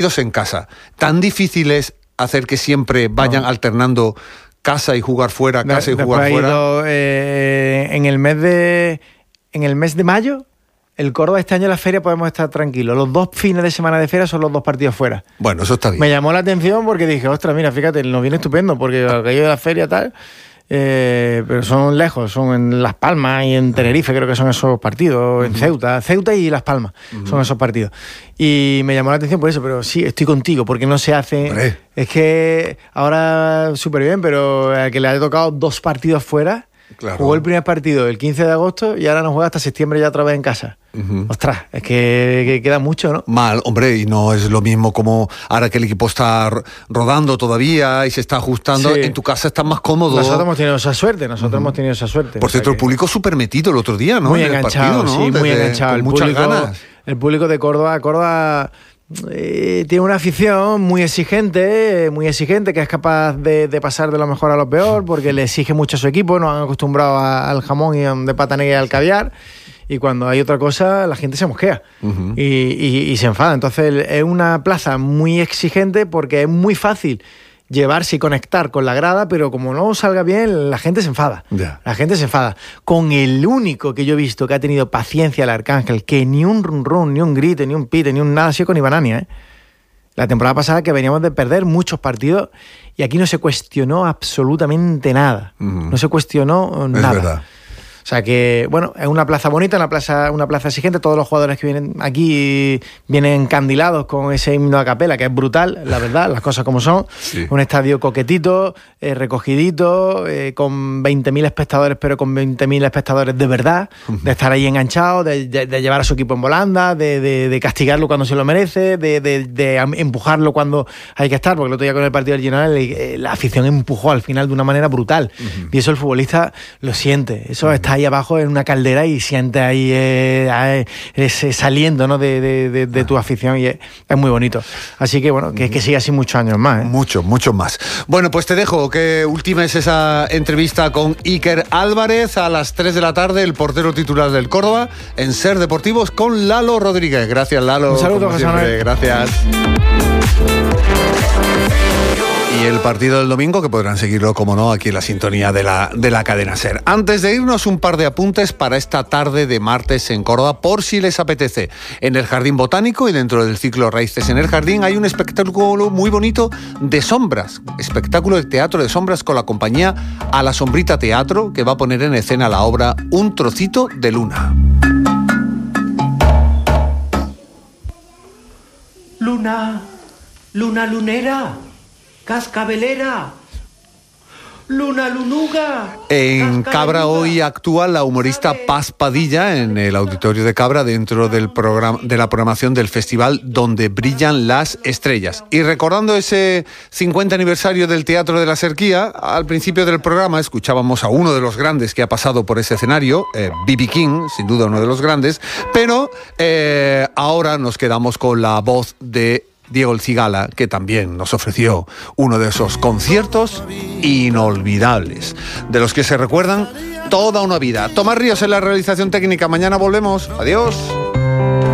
en casa. ¿Tan difícil es hacer que siempre vayan alternando casa y jugar fuera, casa y jugar fuera? En el mes de mayo, el Córdoba este año en la feria podemos estar tranquilos. Los 2 fines de semana de feria son los 2 partidos fuera. Bueno, eso está bien. Me llamó la atención porque dije, ostras, mira, fíjate, nos viene estupendo porque aquello de la feria tal... pero son lejos, son en Las Palmas y en Tenerife, creo que son esos partidos, en Ceuta y Las Palmas, son esos partidos. Y me llamó la atención por eso, pero sí, estoy contigo, porque no se hace... ¡Hombre! Es que ahora súper bien, pero a que le haya tocado 2 partidos fuera, claro. Jugó el primer partido el 15 de agosto y ahora no juega hasta septiembre ya otra vez en casa. Ostras, es que queda mucho, ¿no? Mal, hombre, y no es lo mismo como ahora que el equipo está rodando todavía y se está ajustando. Sí. En tu casa estás más cómodo. Nosotros hemos tenido esa suerte, Por cierto, el público súper metido el otro día, ¿no? Muy enganchado, partido, ¿no? Sí, muy enganchado. Con muchas ganas. El público de Córdoba tiene una afición muy exigente, que es capaz de pasar de lo mejor a lo peor, porque le exige mucho a su equipo, nos han acostumbrado al jamón y de pata negra y al caviar, y cuando hay otra cosa la gente se mosquea y se enfada. Entonces es una plaza muy exigente porque es muy fácil llevarse y conectar con la grada, pero como no salga bien, la gente se enfada. Yeah. La gente se enfada. Con el único que yo he visto que ha tenido paciencia el Arcángel, que ni un run, ni un grito, ni un pite, ni un nada, ha sido con Ibanania, La temporada pasada que veníamos de perder muchos partidos y aquí no se cuestionó absolutamente nada. No se cuestionó nada. Es verdad. O sea que, bueno, es una plaza bonita, una plaza exigente. Todos los jugadores que vienen aquí vienen encandilados con ese himno a capela, que es brutal, la verdad, las cosas como son. Sí. Un estadio coquetito, recogidito, con 20.000 espectadores, pero con 20.000 espectadores de verdad, de estar ahí enganchados, de llevar a su equipo en volanda, de castigarlo cuando se lo merece, de empujarlo cuando hay que estar, porque el otro día con el partido del Girona la afición empujó al final de una manera brutal. Y eso el futbolista lo siente, eso está ahí abajo en una caldera y sientes ahí saliendo, ¿no? de tu afición, y es muy bonito. Así que bueno, que siga así muchos años más. Muchos más. Bueno, pues te dejo que ultimes esa entrevista con Iker Álvarez a las 3 de la tarde, el portero titular del Córdoba, en Ser Deportivos con Lalo Rodríguez. Gracias, Lalo. Un saludo, José Manuel. Gracias. Y el partido del domingo, que podrán seguirlo, como no, aquí en la sintonía de la cadena SER. Antes de irnos, un par de apuntes para esta tarde de martes en Córdoba, por si les apetece. En el Jardín Botánico y dentro del ciclo Raíces en el Jardín hay un espectáculo muy bonito de sombras, espectáculo de teatro de sombras con la compañía A la Sombrita Teatro, que va a poner en escena la obra Un Trocito de Luna. Luna, luna lunera, cascabelera, luna lunuga. En Cabra hoy actúa la humorista Paz Padilla en el Auditorio de Cabra dentro del programa, de la programación del festival Donde Brillan las Estrellas. Y recordando ese 50 aniversario del Teatro de la Serquía, al principio del programa escuchábamos a uno de los grandes que ha pasado por ese escenario, B.B. King, sin duda uno de los grandes, pero ahora nos quedamos con la voz de Diego El Cigala, que también nos ofreció uno de esos conciertos inolvidables, de los que se recuerdan toda una vida. Tomás Ríos en la realización técnica. Mañana volvemos. Adiós.